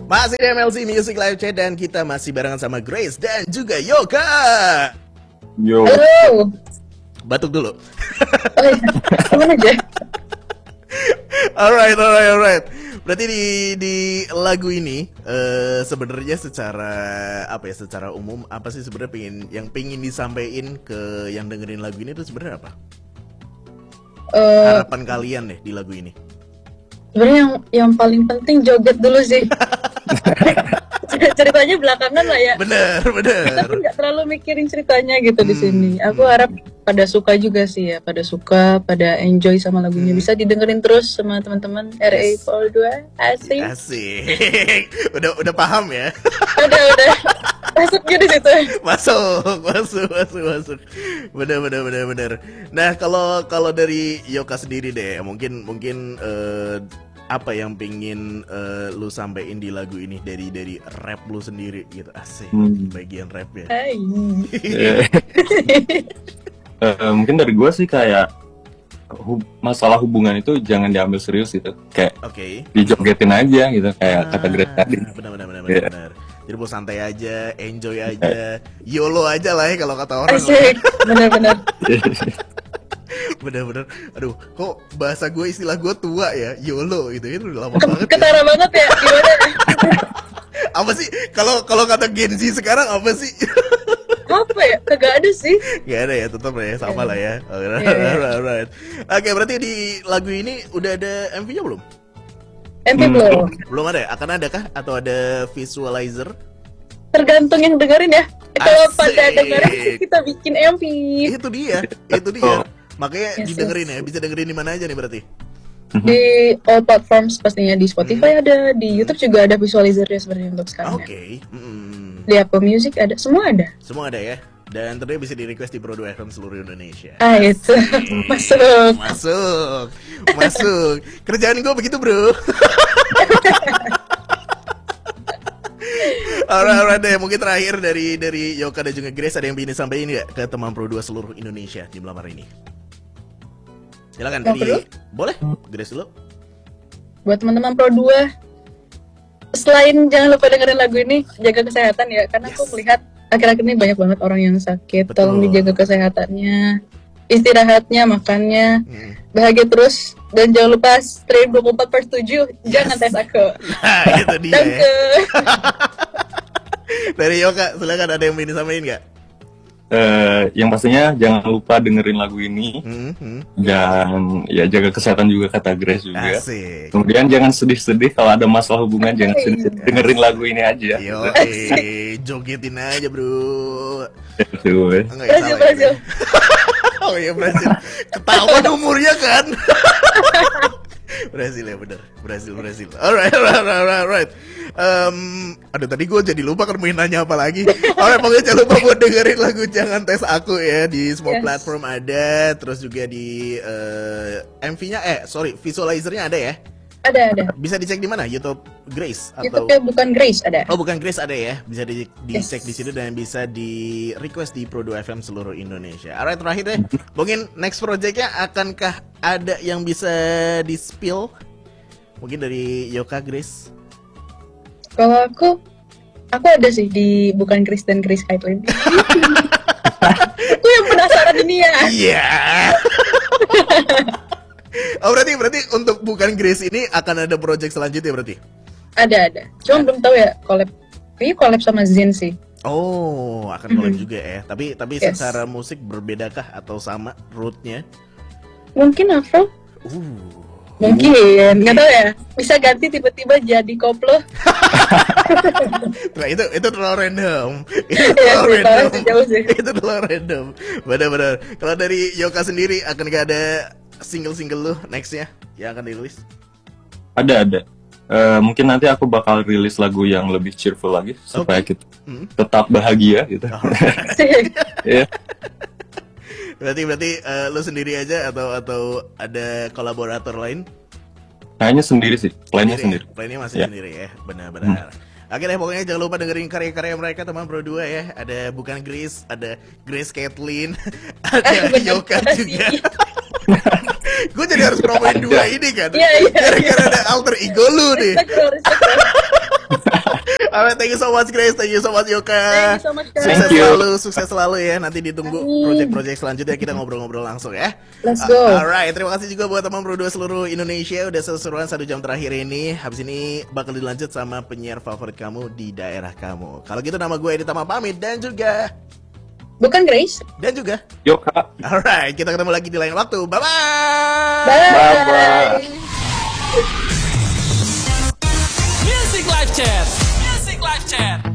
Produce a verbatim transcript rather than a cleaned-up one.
Masih di M L C Music Live Chat dan kita masih barengan sama Grace dan juga Yoka. Yo. Halo. Batuk dulu. Oh iya, kemana aja? Alright, alright, alright. Berarti di di lagu ini uh, sebenarnya secara apa ya? Secara umum apa sih sebenarnya pengen yang pengen disampaikan ke yang dengerin lagu ini itu sebenarnya apa? Uh, Harapan kalian deh di lagu ini. Sebenarnya yang yang paling penting joget dulu sih. Ceritanya belakangan lah ya. Bener, bener. Tapi nggak terlalu mikirin ceritanya gitu Hmm, di sini. Aku hmm. harap pada suka juga sih ya, pada suka, pada enjoy sama lagunya. Hmm. Bisa didengerin terus sama teman-teman R A Yes. Paul dua. Asik. Asik. Udah udah paham ya? Udah udah masuk gitu di situ. Masuk, masuk, masuk, masuk. Bener, bener, bener, bener. Nah, kalau kalau dari Yoka sendiri deh, mungkin mungkin eh, apa yang pingin eh, lu sampein di lagu ini dari dari rap lu sendiri gitu. Asik, Hmm. bagian rap ya. Hai. Eh, eh, mungkin dari gue sih kayak hub- masalah hubungan itu jangan diambil serius gitu, kayak Oke. dijogetin aja gitu, kayak kata Greg tadi. Benar, benar, benar, Iya. benar. Jadi mau santai aja, enjoy aja, YOLO aja lah ya kalau kata orang. Asik. Benar-benar. Bener-bener, aduh, kok bahasa gue istilah gue tua ya, YOLO gitu, itu udah lama banget. Ya. Ketara banget ya. Gimana? Apa sih? Kalau kalau kata Gen Z sekarang apa sih? Apa ya? Kagak ada sih. Gak ada ya, tetap ya, sama lah ya. Alright, Iya, iya. alright, alright. Oke, berarti di lagu ini udah ada M V-nya belum? M V Hmm. belum. Belum ada ya? Akan ada kah? Atau ada visualizer? Tergantung yang dengerin ya. Kalau Asik. pada dengerin sih kita bikin M V. Itu dia, itu dia. Oh. Makanya Yes, didengerin ya, bisa dengerin di mana aja nih berarti? Di all platforms pastinya, di Spotify ada, di YouTube juga ada visualizernya sebenarnya untuk sekarang. Oke, Ya. mm, Di Apple Music ada, semua ada. semua ada ya. Dan tentunya bisa di request di Pro dua F M seluruh Indonesia. Ah itu masuk. Masuk, masuk. Kerjaan gue begitu bro. Alright, alright deh. Mungkin terakhir dari dari Yoka dan juga Grace, ada yang ingin disampaikan nggak ke teman Pro dua seluruh Indonesia di malam hari ini? Silakan Mau dari dulu? boleh Grace dulu. Buat teman-teman Pro dua, selain jangan lupa dengerin lagu ini, jaga kesehatan ya, karena aku Yes. melihat akhir-akhir ini banyak banget orang yang sakit. Betul. Tolong dijaga kesehatannya, istirahatnya, makannya, Hmm. bahagia terus, dan jangan lupa stream dua puluh empat per tujuh. Jangan tes aku. Nah, itu dia. Ya. Danke. Dari Yoka, silakan, ada yang ingin disampaikan nggak? Eh, yang pastinya jangan lupa dengerin lagu ini Hmm, hmm. dan ya jaga kesehatan juga kata Grace juga. Asik. Kemudian jangan sedih-sedih kalau ada masalah hubungan, jangan sedih-sedih, dengerin lagu ini aja. Yo, eh, jogetin aja bro. Gitu. Enggak ya, Brazil, salah ya, Brazil. Oh iya Brazil. Ketahuan umurnya kan. Brazil ya bener. Brazil, Brazil. Alright, alright, alright, alright. Um, aduh tadi gue jadi lupa kan mau nanya apa lagi. Alright, pokoknya jangan lupa buat dengerin lagu Jangan Tes Aku ya. Di semua Yes. platform ada. Terus juga di eh, M V-nya, eh sorry, visualizernya ada ya. Ada, ada. Bisa dicek di mana? YouTube Grace atau? YouTube-nya bukan Grace, ada. Oh bukan Grace ada ya, bisa di, dicek Yes. di situ dan bisa di request di Pro dua F M seluruh Indonesia. Alright, terakhir deh, mungkin next projectnya akankah ada yang bisa di spill? Mungkin dari Yoka, Grace. Kalau aku, aku ada sih di bukan Grace dan Grace Kaitlyn. Aku yang penasaran ini ya. Iya. Oh berarti berarti untuk bukan Grace ini akan ada project selanjutnya berarti? Ada, ada. Cuma belum tahu ya collab. Kayaknya collab sama Zen sih. Oh akan collab Mhm. juga ya. Tapi tapi Yes. secara musik berbedakah atau sama rootnya? Mungkin Afro? Uh. Mungkin, nggak tahu ya. Bisa ganti tiba-tiba jadi koplo. Nah, itu itu terlalu random. Itu Iya terlalu sih, random. sih, jauh sih. Itu terlalu random. Benar-benar. Kalau dari Yoka sendiri akan gak ada single-single lu nextnya yang akan dirilis? Ada ada. Eh, mungkin nanti aku bakal rilis lagu yang lebih cheerful lagi supaya Oke. kita Hmm. tetap bahagia gitu. Oh, Asik. Iya. berarti berarti eh, lu sendiri aja atau atau ada kolaborator lain? Kayaknya sendiri sih, plannya sendiri. Plannya masih Ya. sendiri ya. Benar-benar. Oke deh, pokoknya jangan lupa dengerin karya-karya mereka teman Pro dua ya. Ada bukan Grace, ada Grace Kaitlyn, ada Benar, Yoka makasih. juga. Gue jadi harus promoin dua ini kan. Iya, iya, Gara-gara ada alter ego lu nih. Respect bro, respect bro. Alright, thank you so much Grace, thank you so much Yoka. Thank you so much, guys. Sukses Thank you. selalu, sukses selalu ya. Nanti ditunggu Amin. project-project selanjutnya kita ngobrol-ngobrol langsung ya. Let's go. Uh, alright, terima kasih juga buat teman Pro dua seluruh Indonesia udah seru-seruan satu jam terakhir ini. Habis ini bakal dilanjut sama penyiar favorit kamu di daerah kamu. Kalau gitu nama gue Edi Tama pamit dan juga Bukan Grace. dan juga. Yoka. Alright, kita ketemu lagi di lain waktu. Bye bye. Bye. Bye-bye. Music Live Chat. Music Live Chat.